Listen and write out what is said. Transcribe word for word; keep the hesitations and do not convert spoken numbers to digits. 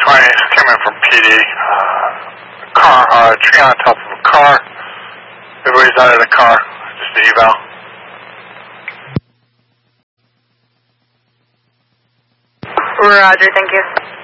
twenty, came in from P D. Uh, car, uh, tree on top of a car. Everybody's out of the car. Just the eval. Roger, thank you.